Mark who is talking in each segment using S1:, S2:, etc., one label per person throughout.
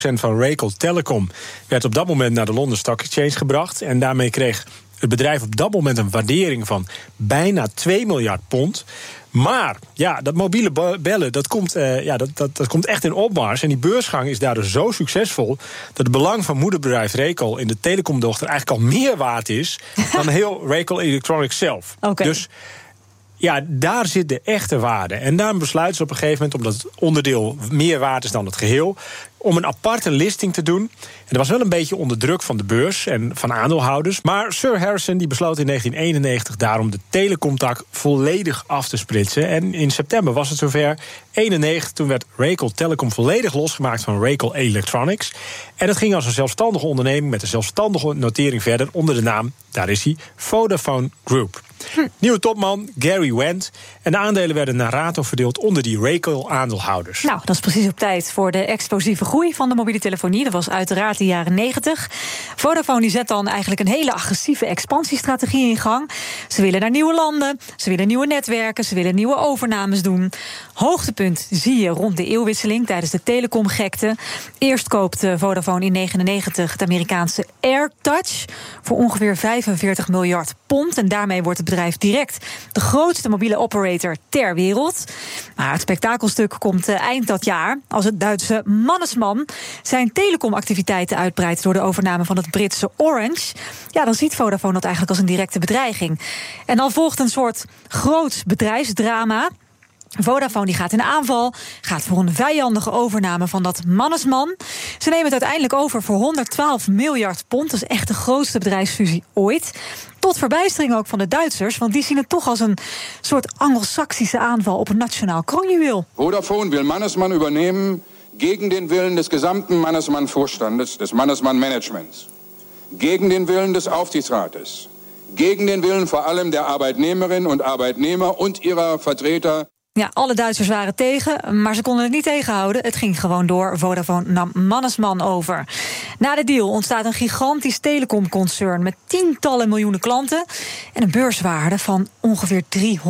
S1: van Racal Telecom werd op dat moment naar de London Stock Exchange gebracht. En daarmee kreeg het bedrijf op dat moment een waardering van bijna 2 miljard pond. Maar ja, dat mobiele bellen, dat komt echt in opmars. En die beursgang is daardoor zo succesvol dat het belang van moederbedrijf Racal in de telecomdochter eigenlijk al meer waard is dan heel Racal Electronics zelf.
S2: Okay.
S1: Dus ja, daar zit de echte waarde. En daarom besluiten ze op een gegeven moment, omdat het onderdeel meer waard is dan het geheel, om een aparte listing te doen. En dat was wel een beetje onder druk van de beurs en van aandeelhouders. Maar Sir Harrison die besloot in 1991 daarom de telecomtak volledig af te splitsen. En in september was het zover. 91, toen werd Racal Telecom volledig losgemaakt van Racal Electronics. En dat ging als een zelfstandige onderneming met een zelfstandige notering verder onder de naam, daar is hij, Vodafone Group. Nieuwe topman, Gary Wendt. En de aandelen werden naar rato verdeeld onder die Racal-aandeelhouders.
S2: Nou, dat is precies op tijd voor de explosieve groei van de mobiele telefonie. Dat was uiteraard de jaren 90. Vodafone die zet dan eigenlijk een hele agressieve expansiestrategie in gang. Ze willen naar nieuwe landen, ze willen nieuwe netwerken, ze willen nieuwe overnames doen. Hoogtepunt zie je rond de eeuwwisseling tijdens de telecomgekte. Eerst koopt Vodafone in 1999 het Amerikaanse AirTouch voor ongeveer 45 miljard pond. En daarmee wordt het bedrijf direct de grootste mobiele operator ter wereld. Maar het spektakelstuk komt eind dat jaar als het Duitse Mannesmann zijn telecomactiviteiten uitbreidt door de overname van het Britse Orange. Ja, dan ziet Vodafone dat eigenlijk als een directe bedreiging. En dan volgt een soort groot bedrijfsdrama. Vodafone die gaat in de aanval, gaat voor een vijandige overname van dat Mannesmann. Ze nemen het uiteindelijk over voor 112 miljard pond. Dat is echt de grootste bedrijfsfusie ooit. Tot verbijstering ook van de Duitsers, want die zien het toch als een soort Anglo-Saxische aanval op een nationaal kroonjuweel.
S3: Vodafone wil Mannesmann übernehmen gegen den Willen des gesamten Mannesmann-Vorstandes, des Mannesmann-Managements, gegen den Willen des Aufsichtsrates, gegen den Willen vor allem der Arbeitnehmerinnen und Arbeitnehmer und ihrer Vertreter.
S2: Ja, alle Duitsers waren tegen, maar ze konden het niet tegenhouden. Het ging gewoon door. Vodafone nam Mannesmann over. Na de deal ontstaat een gigantisch telecomconcern met tientallen miljoenen klanten en een beurswaarde van ongeveer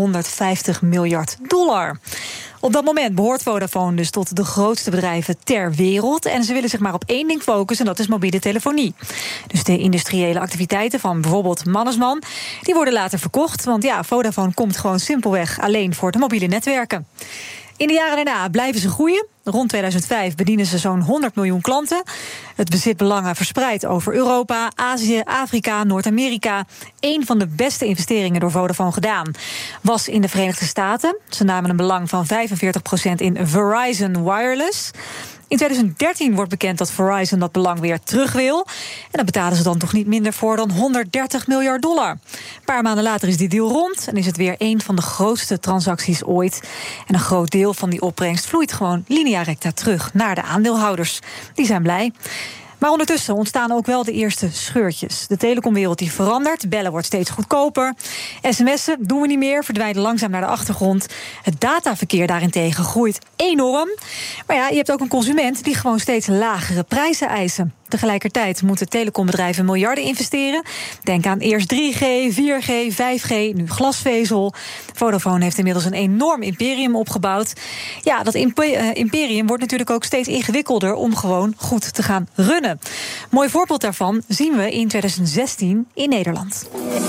S2: 350 miljard dollar. Op dat moment behoort Vodafone dus tot de grootste bedrijven ter wereld. En ze willen zich maar op één ding focussen, en dat is mobiele telefonie. Dus de industriële activiteiten van bijvoorbeeld Mannesmann, die worden later verkocht. Want ja, Vodafone komt gewoon simpelweg alleen voor de mobiele netwerken. In de jaren daarna blijven ze groeien. Rond 2005 bedienen ze zo'n 100 miljoen klanten. Het bezit belangen verspreid over Europa, Azië, Afrika, Noord-Amerika. Een van de beste investeringen door Vodafone gedaan was in de Verenigde Staten. Ze namen een belang van 45% in Verizon Wireless. In 2013 wordt bekend dat Verizon dat belang weer terug wil. En daar betalen ze dan toch niet minder voor dan 130 miljard dollar. Een paar maanden later is die deal rond en is het weer een van de grootste transacties ooit. En een groot deel van die opbrengst vloeit gewoon linea recta terug naar de aandeelhouders. Die zijn blij. Maar ondertussen ontstaan ook wel de eerste scheurtjes. De telecomwereld die verandert, bellen wordt steeds goedkoper. SMS'en doen we niet meer, verdwijnen langzaam naar de achtergrond. Het dataverkeer daarentegen groeit enorm. Maar ja, je hebt ook een consument die gewoon steeds lagere prijzen eisen. Tegelijkertijd moeten telecombedrijven miljarden investeren. Denk aan eerst 3G, 4G, 5G, nu glasvezel. Vodafone heeft inmiddels een enorm imperium opgebouwd. Ja, dat imperium wordt natuurlijk ook steeds ingewikkelder om gewoon goed te gaan runnen. Mooi voorbeeld daarvan zien we in 2016 in Nederland.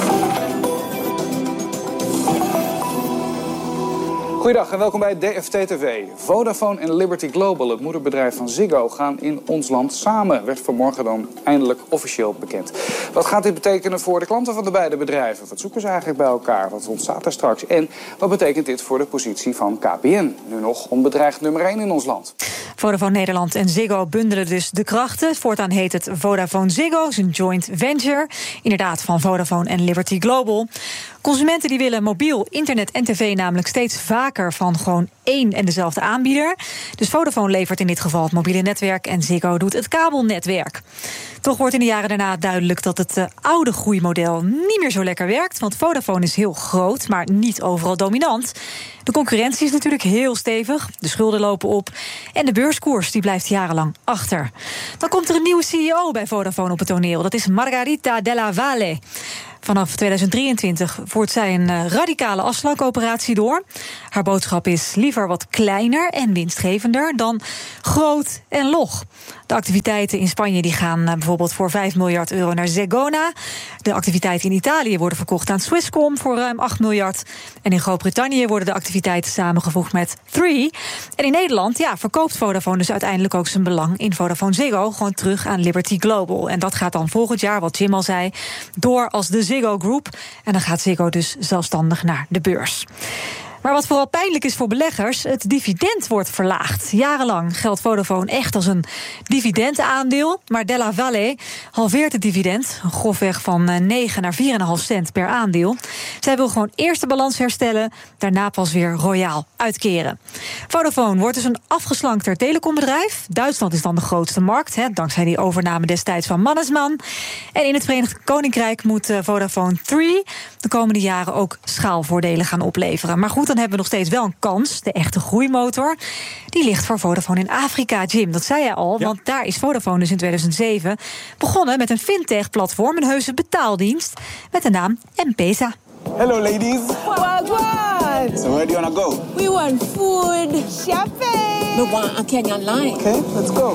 S4: Goeiedag en welkom bij DFT TV. Vodafone en Liberty Global, het moederbedrijf van Ziggo, gaan in ons land samen. Werd vanmorgen dan eindelijk officieel bekend. Wat gaat dit betekenen voor de klanten van de beide bedrijven? Wat zoeken ze eigenlijk bij elkaar? Wat ontstaat er straks? En wat betekent dit voor de positie van KPN? Nu nog onbedreigd nummer 1 in ons land.
S2: Vodafone Nederland en Ziggo bundelen dus de krachten. Voortaan heet het Vodafone Ziggo, is een joint venture. Inderdaad van Vodafone en Liberty Global. Consumenten die willen mobiel, internet en tv namelijk steeds vaker van gewoon één en dezelfde aanbieder. Dus Vodafone levert in dit geval het mobiele netwerk en Ziggo doet het kabelnetwerk. Toch wordt in de jaren daarna duidelijk dat het oude groeimodel niet meer zo lekker werkt. Want Vodafone is heel groot, maar niet overal dominant. De concurrentie is natuurlijk heel stevig. De schulden lopen op. En de beurskoers die blijft jarenlang achter. Dan komt er een nieuwe CEO bij Vodafone op het toneel. Dat is Margarita Della Valle. Vanaf 2023 voert zij een radicale afslankoperatie door. Haar boodschap is liever wat kleiner en winstgevender dan groot en log. De activiteiten in Spanje die gaan bijvoorbeeld voor 5 miljard euro naar Zegona. De activiteiten in Italië worden verkocht aan Swisscom voor ruim 8 miljard. En in Groot-Brittannië worden de activiteiten samengevoegd met Three. En in Nederland verkoopt Vodafone dus uiteindelijk ook zijn belang in Vodafone Ziggo gewoon terug aan Liberty Global. En dat gaat dan volgend jaar, wat Jim al zei, door als de Ziggo Group. En dan gaat Ziggo dus zelfstandig naar de beurs. Maar wat vooral pijnlijk is voor beleggers, het dividend wordt verlaagd. Jarenlang geldt Vodafone echt als een dividendaandeel. Maar Della Valle halveert het dividend, grofweg van 9 naar 4,5 cent per aandeel. Zij wil gewoon eerst de balans herstellen, daarna pas weer royaal uitkeren. Vodafone wordt dus een afgeslankter telecombedrijf. Duitsland is dan de grootste markt, dankzij die overname destijds van Mannesmann. En in het Verenigd Koninkrijk moet Vodafone 3 de komende jaren ook schaalvoordelen gaan opleveren. Maar goed, dan hebben we nog steeds wel een kans. De echte groeimotor, die ligt voor Vodafone in Afrika. Jim, dat zei je al, want daar is Vodafone dus in 2007 begonnen met een fintech-platform, een heuse betaaldienst met de naam M-Pesa.
S5: Hello, ladies.
S6: What?
S5: So where do you want to go?
S6: We want food, shopping. We want a Kenyan line.
S5: Okay, let's go.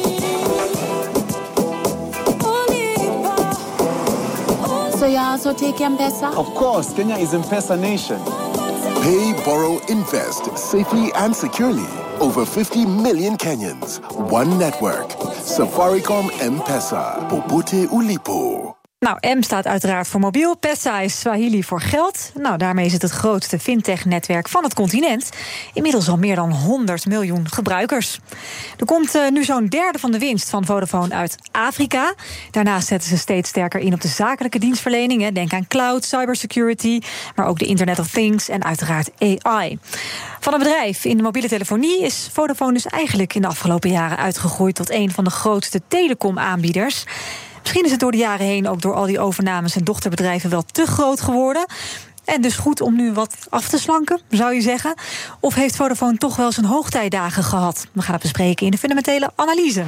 S6: So you also take M-Pesa?
S5: Of course, Kenya is M-Pesa nation.
S7: Pay, borrow, invest safely and securely. Over 50 million Kenyans. One network. Safaricom M-Pesa. Popote Ulipo.
S2: Nou, M staat uiteraard voor mobiel. Pesa is Swahili voor geld. Nou, daarmee is het grootste fintech-netwerk van het continent. Inmiddels al meer dan 100 miljoen gebruikers. Er komt nu zo'n derde van de winst van Vodafone uit Afrika. Daarnaast zetten ze steeds sterker in op de zakelijke dienstverlening. Denk aan cloud, cybersecurity, maar ook de Internet of Things en uiteraard AI. Van een bedrijf in de mobiele telefonie is Vodafone dus eigenlijk in de afgelopen jaren uitgegroeid tot een van de grootste telecomaanbieders. Misschien is het door de jaren heen ook door al die overnames en dochterbedrijven wel te groot geworden. En dus goed om nu wat af te slanken, zou je zeggen. Of heeft Vodafone toch wel zijn hoogtijdagen gehad? We gaan het bespreken in de fundamentele analyse.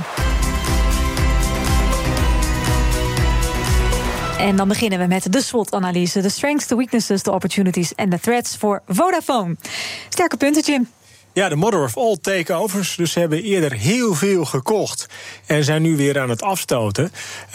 S2: En dan beginnen we met de SWOT-analyse. De strengths, the weaknesses, the opportunities en the threats voor Vodafone. Sterke punten, Jim.
S1: Ja, de mother of all takeovers. Dus ze hebben eerder heel veel gekocht en zijn nu weer aan het afstoten.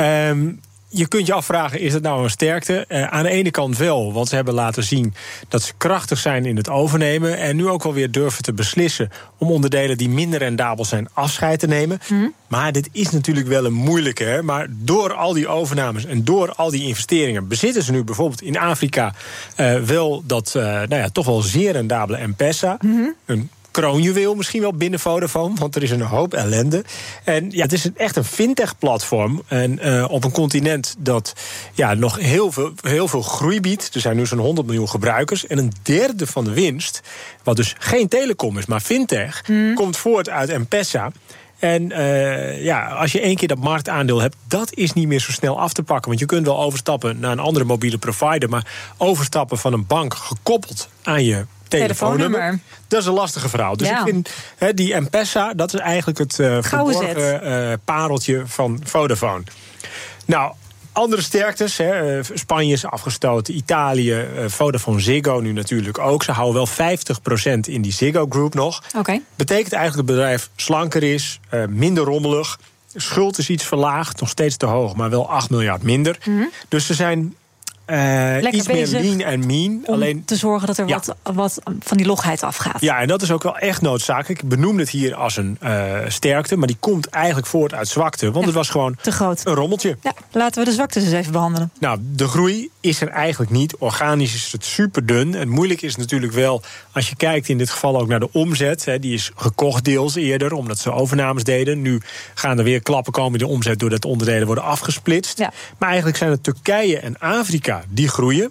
S1: Je kunt je afvragen, is het nou een sterkte? Aan de ene kant wel, want ze hebben laten zien dat ze krachtig zijn in het overnemen en nu ook alweer durven te beslissen om onderdelen die minder rendabel zijn afscheid te nemen. Maar dit is natuurlijk wel een moeilijke. Hè? Maar door al die overnames en door al die investeringen bezitten ze nu bijvoorbeeld in Afrika wel dat toch wel zeer rendabele M-Pesa. Een kroonjuweel misschien wel binnen Vodafone, want er is een hoop ellende. En ja, het is echt een fintech-platform. En op een continent dat nog heel veel groei biedt. Er zijn nu zo'n 100 miljoen gebruikers. En een derde van de winst, wat dus geen telecom is, maar fintech, komt voort uit M-Pesa. En als je 1 keer dat marktaandeel hebt, dat is niet meer zo snel af te pakken. Want je kunt wel overstappen naar een andere mobiele provider, maar overstappen van een bank gekoppeld aan je telefoonnummer, dat is een lastige verhaal. Dus ik vind die M-Pesa, dat is eigenlijk het verborgen pareltje van Vodafone. Nou, andere sterktes, Spanje is afgestoten, Italië, Vodafone Ziggo nu natuurlijk ook. Ze houden wel 50% in die Ziggo Group nog. Betekent eigenlijk dat het bedrijf slanker is, minder rommelig. Schuld is iets verlaagd, nog steeds te hoog, maar wel 8 miljard minder. Dus ze zijn iets meer lean en mean.
S2: Om alleen te zorgen dat er wat van die logheid afgaat.
S1: Ja, en dat is ook wel echt noodzakelijk. Ik benoem het hier als een sterkte, maar die komt eigenlijk voort uit zwakte. Want het was gewoon
S2: te groot.
S1: Een rommeltje.
S2: Ja, laten we de zwaktes eens even behandelen.
S1: Nou, de groei is er eigenlijk niet. Organisch is het super dun. Het moeilijke is natuurlijk wel, als je kijkt in dit geval ook naar de omzet. Die is gekocht deels eerder, omdat ze overnames deden. Nu gaan er weer klappen komen in de omzet doordat onderdelen worden afgesplitst. Ja. Maar eigenlijk zijn het Turkije en Afrika die groeien.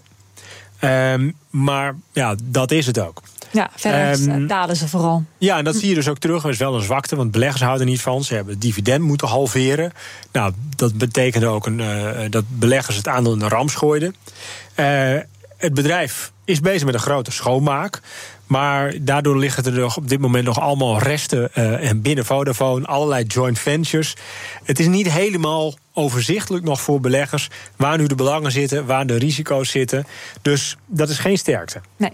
S1: Maar ja, dat is het ook.
S2: Ja, verder dalen ze vooral.
S1: Ja, en dat zie je dus ook terug. Dat is wel een zwakte, want beleggers houden er niet van. Ze hebben het dividend moeten halveren. Nou, dat betekent ook dat beleggers het aandeel in de rams gooiden. Het bedrijf is bezig met een grote schoonmaak. Maar daardoor liggen er nog op dit moment nog allemaal resten binnen Vodafone. Allerlei joint ventures. Het is niet helemaal overzichtelijk nog voor beleggers waar nu de belangen zitten, waar de risico's zitten. Dus dat is geen sterkte.
S2: Nee.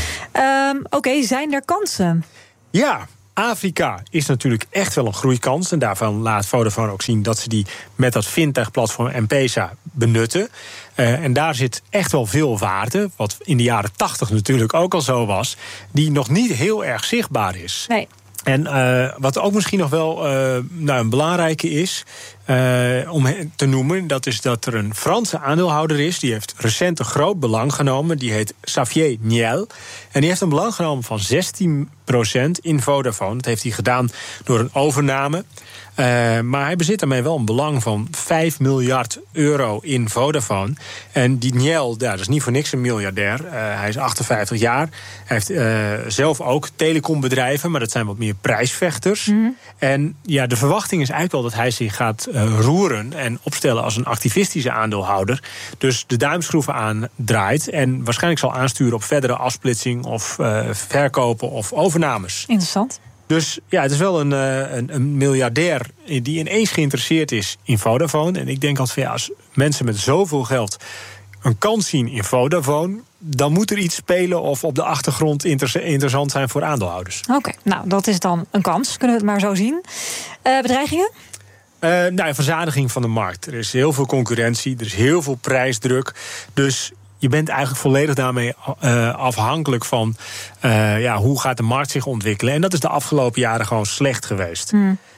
S2: Oké, zijn er kansen?
S1: Ja, Afrika is natuurlijk echt wel een groeikans. En daarvan laat Vodafone ook zien dat ze die met dat fintech-platform M-Pesa benutten. En daar zit echt wel veel waarde, wat in de jaren 80 natuurlijk ook al zo was, die nog niet heel erg zichtbaar is.
S2: Nee.
S1: En wat ook misschien nog wel een belangrijke is om te noemen, dat is dat er een Franse aandeelhouder is. Die heeft recent een groot belang genomen. Die heet Xavier Niel. En die heeft een belang genomen van 16% in Vodafone. Dat heeft hij gedaan door een overname. Maar hij bezit daarmee wel een belang van 5 miljard euro in Vodafone. En die Niel, dat is niet voor niks een miljardair. Hij is 58 jaar. Hij heeft zelf ook telecombedrijven, maar dat zijn wat meer prijsvechters. Mm-hmm. En ja, de verwachting is eigenlijk wel dat hij zich gaat roeren en opstellen als een activistische aandeelhouder. Dus de duimschroeven aandraait en waarschijnlijk zal aansturen op verdere afsplitsing of verkopen of overnames.
S2: Interessant.
S1: Dus ja, het is wel een miljardair die ineens geïnteresseerd is in Vodafone. En ik denk altijd van ja, als mensen met zoveel geld een kans zien in Vodafone, dan moet er iets spelen of op de achtergrond interessant zijn voor aandeelhouders.
S2: Oké, nou dat is dan een kans. Kunnen we het maar zo zien. Bedreigingen?
S1: Verzadiging van de markt. Er is heel veel concurrentie, er is heel veel prijsdruk. Dus je bent eigenlijk volledig daarmee afhankelijk van hoe gaat de markt zich ontwikkelen. En dat is de afgelopen jaren gewoon slecht geweest.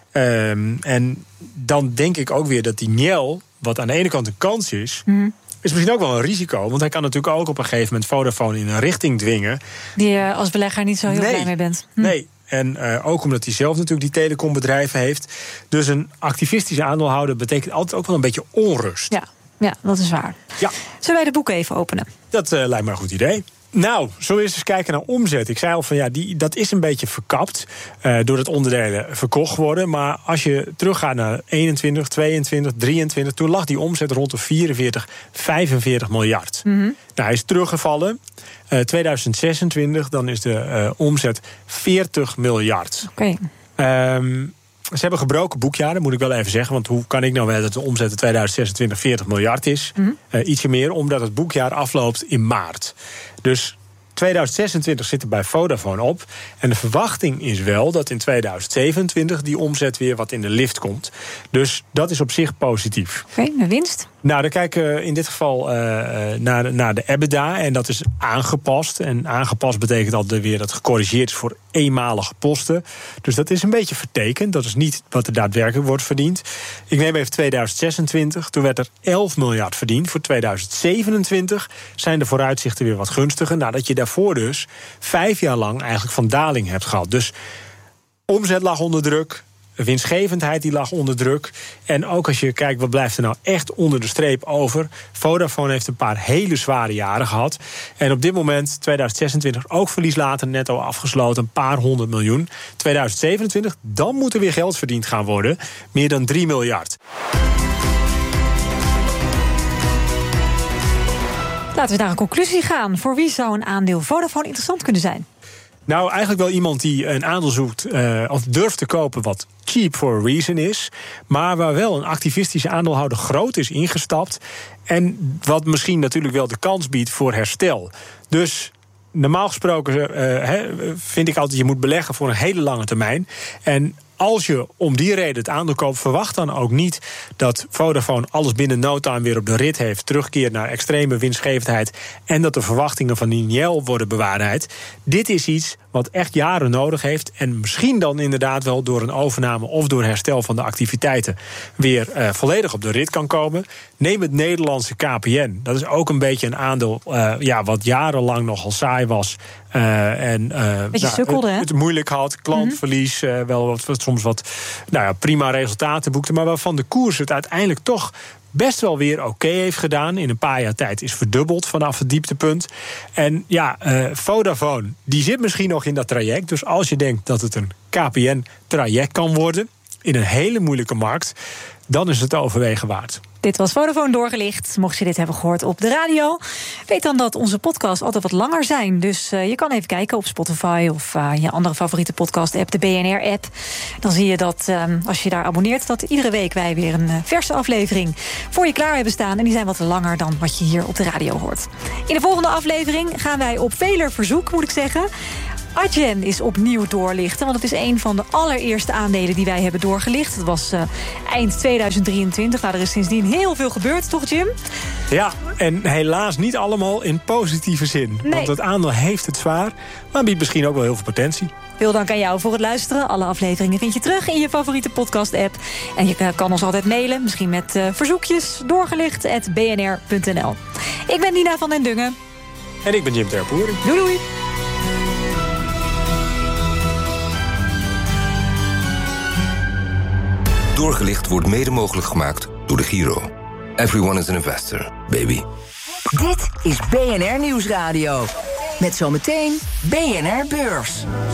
S1: En dan denk ik ook weer dat die Niel, wat aan de ene kant een kans is, is misschien ook wel een risico. Want hij kan natuurlijk ook op een gegeven moment Vodafone in een richting dwingen
S2: die je als belegger niet zo heel blij mee bent.
S1: Nee. En ook omdat hij zelf natuurlijk die telecombedrijven heeft. Dus een activistische aandeelhouder betekent altijd ook wel een beetje onrust.
S2: Ja, dat is waar.
S1: Ja.
S2: Zullen wij de boeken even openen?
S1: Dat lijkt me een goed idee. Nou, zullen we eens kijken naar omzet. Ik zei al van dat is een beetje verkapt doordat onderdelen verkocht worden. Maar als je teruggaat naar 21, 22, 23... toen lag die omzet rond de 44, 45 miljard. Mm-hmm. Nou, hij is teruggevallen. 2026, dan is de omzet 40 miljard.
S2: Oké.
S1: Ze hebben gebroken boekjaren, moet ik wel even zeggen. Want hoe kan ik nou weten dat de omzet in 2026 40 miljard is? Ietsje meer, omdat het boekjaar afloopt in maart. Dus 2026 zit er bij Vodafone op. En de verwachting is wel dat in 2027 die omzet weer wat in de lift komt. Dus dat is op zich positief.
S2: Oké, de winst?
S1: Nou, dan kijken we in dit geval naar de EBITDA. En dat is aangepast. En aangepast betekent altijd weer dat gecorrigeerd is voor eenmalige posten. Dus dat is een beetje vertekend. Dat is niet wat er daadwerkelijk wordt verdiend. Ik neem even 2026. Toen werd er 11 miljard verdiend. Voor 2027 zijn de vooruitzichten weer wat gunstiger. Nadat je daarvoor dus 5 jaar lang eigenlijk van daling hebt gehad. Dus omzet lag onder druk. Winstgevendheid die lag onder druk. En ook als je kijkt, wat blijft er nou echt onder de streep over? Vodafone heeft een paar hele zware jaren gehad. En op dit moment, 2026, ook verlies later netto afgesloten. Een paar 100 miljoen. 2027, dan moet er weer geld verdiend gaan worden. Meer dan 3 miljard.
S2: Laten we naar een conclusie gaan. Voor wie zou een aandeel Vodafone interessant kunnen zijn?
S1: Nou, eigenlijk wel iemand die een aandeel zoekt of durft te kopen wat cheap for a reason is, maar waar wel een activistische aandeelhouder groot is ingestapt en wat misschien natuurlijk wel de kans biedt voor herstel. Dus normaal gesproken vind ik altijd, je moet beleggen voor een hele lange termijn. En als je om die reden het aandeel koopt, verwacht dan ook niet dat Vodafone alles binnen no time weer op de rit heeft, terugkeert naar extreme winstgevendheid en dat de verwachtingen van Niel worden bewaarheid. Dit is iets wat echt jaren nodig heeft en misschien dan inderdaad wel door een overname of door herstel van de activiteiten weer volledig op de rit kan komen. Neem het Nederlandse KPN. Dat is ook een beetje een aandeel wat jarenlang nogal saai was. Het moeilijk had, klantverlies, wel soms wat prima resultaten boekte, maar waarvan de koers het uiteindelijk toch best wel weer oké heeft gedaan. In een paar jaar tijd is verdubbeld vanaf het dieptepunt. En Vodafone, die zit misschien nog in dat traject. Dus als je denkt dat het een KPN-traject kan worden, in een hele moeilijke markt, dan is het overwegen waard.
S2: Dit was Vodafone Doorgelicht. Mocht je dit hebben gehoord op de radio, weet dan dat onze podcasts altijd wat langer zijn. Dus je kan even kijken op Spotify of je andere favoriete podcast-app, de BNR-app. Dan zie je dat als je daar abonneert, dat iedere week wij weer een verse aflevering voor je klaar hebben staan. En die zijn wat langer dan wat je hier op de radio hoort. In de volgende aflevering gaan wij op veler verzoek, moet ik zeggen, Adyen is opnieuw doorlichten, want het is een van de allereerste aandelen die wij hebben doorgelicht. Dat was eind 2023. Nou, er is sindsdien heel veel gebeurd, toch Jim?
S1: Ja, en helaas niet allemaal in positieve zin.
S2: Nee.
S1: Want het aandeel heeft het zwaar, maar biedt misschien ook wel heel veel potentie.
S2: Veel dank aan jou voor het luisteren. Alle afleveringen vind je terug in je favoriete podcast-app. En je kan ons altijd mailen, misschien met verzoekjes, doorgelicht@bnr.nl. Ik ben Nina van den Dungen.
S1: En ik ben Jim Terpoeren.
S2: Doei doei!
S8: Doorgelicht wordt mede mogelijk gemaakt door de Giro. Everyone is an investor, baby.
S9: Dit is BNR Nieuwsradio. Met zometeen BNR Beurs.